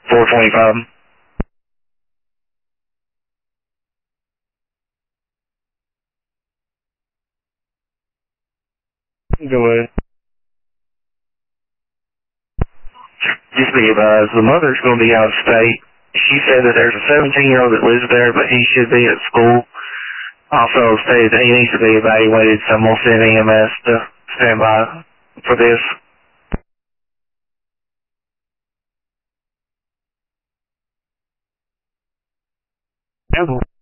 425. Go ahead. Just be advised, the mother's going to be out of state. She said that there's a 17-year-old that lives there, but he should be at school. Also stated that he needs to be evaluated, so I'm going to send EMS to stand by for this. Devil.